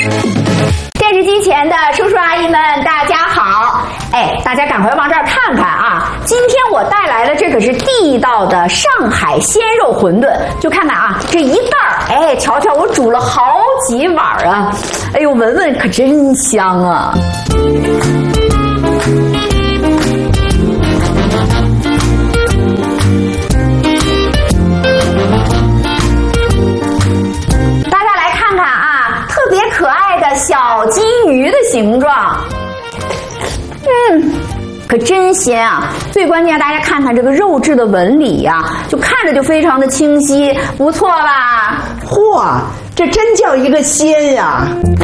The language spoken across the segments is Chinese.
电视机前的叔叔阿姨们，大家好！哎，大家赶快往这儿看看啊！今天我带来的这可是地道的上海鲜肉馄饨，就看看啊，这一袋儿，哎，瞧瞧我煮了好几碗啊！哎呦，闻闻可真香啊！大家来看看啊，特别可爱的小金鱼的形状，可真鲜啊！最关键，大家看看这个肉质的纹理呀，就看着就非常的清晰，不错吧？ 嚯，这真叫一个鲜呀！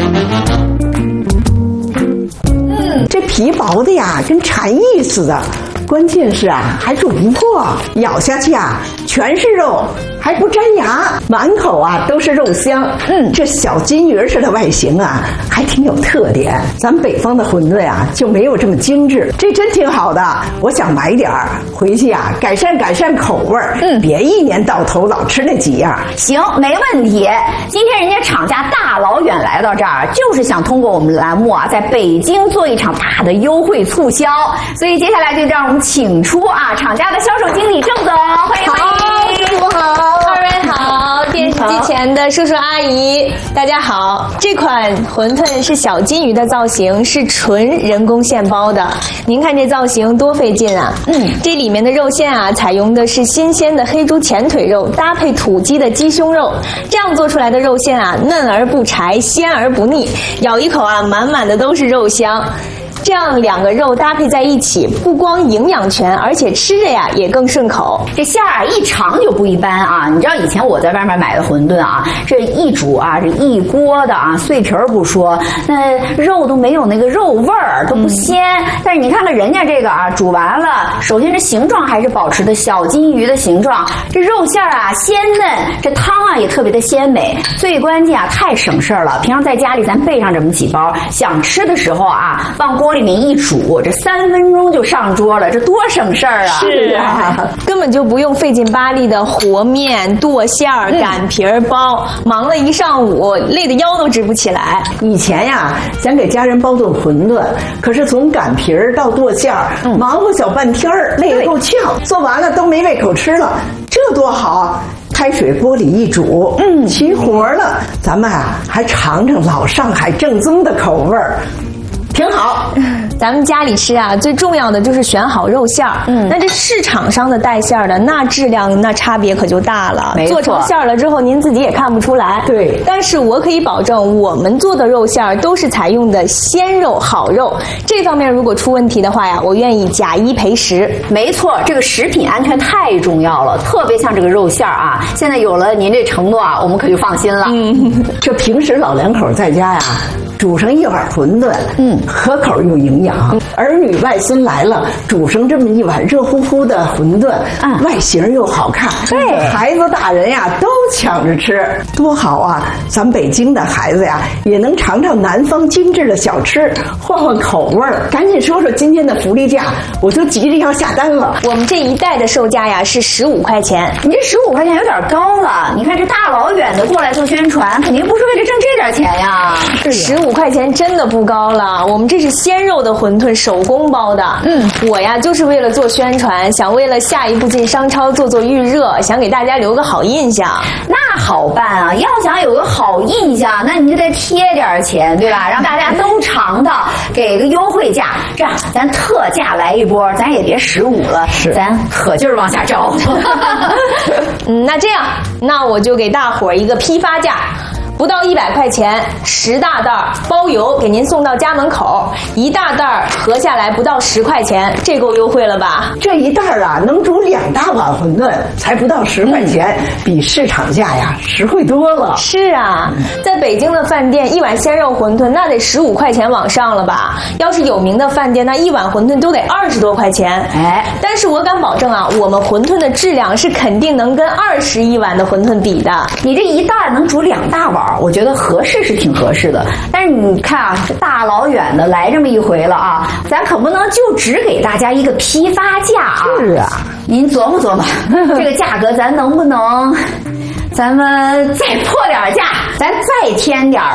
这皮薄的呀，跟蝉翼似的。关键是啊，还煮不破，咬下去啊，全是肉，还不粘牙，满口啊都是肉香。这小金鱼似的外形啊，还挺有特点。咱北方的馄饨啊，就没有这么精致，这真挺好的。我想买点儿回去啊，改善口味儿。别一年到头老吃那几样。 行，没问题。今天人家厂家大老远来到这儿，就是想通过我们栏目啊，在北京做一场大的优惠促销。所以接下来就让我们请出啊厂家的销售经理郑总，欢迎。 好，师傅好，二位好，电视机前的叔叔阿姨大家好。这款馄饨是小金鱼的造型，是纯人工现包的。您看这造型多费劲啊！这里面的肉馅啊，采用的是新鲜的黑猪前腿肉，搭配土鸡的鸡胸肉，这样做出来的肉馅啊，嫩而不柴，鲜而不腻，咬一口啊，满满的都是肉香。这样两个肉搭配在一起，不光营养全，而且吃着呀也更顺口。 这馅儿啊一尝就不一般啊！你知道以前我在外面买的馄饨啊，这一煮啊，这一锅的啊，碎皮儿不说，那肉都没有那个肉味儿，都不鲜。但是你看看人家这个啊，煮完了，首先这形状还是保持的小金鱼的形状，这肉馅儿啊鲜嫩，这汤啊也特别的鲜美。最关键啊，太省事儿了。平常在家里咱备上这么几包，想吃的时候啊，往锅里面一煮，这3分钟就上桌了，这多省事儿啊！ 是啊，根本就不用费劲巴力的和面、剁馅儿、擀皮儿、包，忙了一上午，累得腰都直不起来。 以前呀，想给家人包顿馄饨，可是从擀皮儿到剁馅儿，忙活小半天儿，累得够呛，做完了都没胃口吃了，这多好！开水锅里一煮，齐活了。咱们啊，还尝尝老上海正宗的口味儿。挺好， 咱们家里吃啊，最重要的就是选好肉馅儿。那这市场上的带馅儿的，那质量那差别可就大了。做成馅儿了之后，您自己也看不出来。 对， 但是我可以保证，我们做的肉馅儿都是采用的鲜肉、好肉。这方面如果出问题的话呀，我愿意假1赔10。 没错，这个食品安全太重要了，特别像这个肉馅儿啊。现在有了您这承诺啊，我们可就放心了。 这平时老两口在家呀，煮上一碗馄饨，可口又营养。儿女外孙来了，煮上这么一碗热乎乎的馄饨，外形又好看，对，孩子大人呀都抢着吃，多好啊！咱北京的孩子呀，也能尝尝南方精致的小吃，换换口味儿。赶紧说说今天的福利价，我就急着要下单了。 我们这一袋的售价呀是15块钱， 你这15块钱有点高了。你看这大老远的过来做宣传，肯定不是为了挣这点钱呀。 15块钱真的不高了，我们这是鲜肉的馄饨，手工包的。我呀就是为了做宣传，想为了下一步进商超做预热，想给大家留个好印象。 那好办啊，要想有个好印象，那你就得贴点钱，对吧？让大家都尝到，给个优惠价。这样咱特价来一波，咱也别15了，咱可劲儿往下招。 那这样，那我就给大伙儿一个批发价。不到100块钱，10大袋包邮，给您送到家门口。1大袋合下来不到10块钱，这够优惠了吧？ 这一袋啊，能煮2大碗馄饨，才不到10块钱，比市场价呀实惠多了。 是啊，在北京的饭店，一碗鲜肉馄饨那得15块钱往上了吧？要是有名的饭店，那一碗馄饨都得20多块钱。但是我敢保证啊，我们馄饨的质量是肯定能跟21碗的馄饨比的。 你这一袋能煮2大碗。我觉得合适是挺合适的，但是你看啊，这大老远的来这么一回了啊，咱可不能就只给大家一个批发价啊。 是啊， 您琢磨琢磨，这个价格咱能不能，咱们再破点价，咱再添点啊，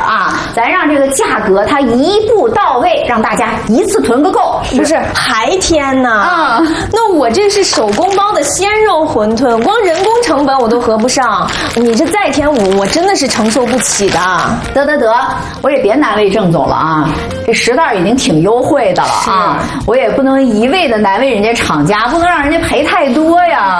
咱让这个价格它一步到位，让大家一次囤个够。 不是还添呢？那我这是手工包的鲜肉馄饨，光人工成本我都合不上，你这再添我真的是承受不起的。 得，我也别难为郑总了啊，这10袋已经挺优惠的了啊，我也不能一味的难为人家厂家，不能让人家赔太多呀。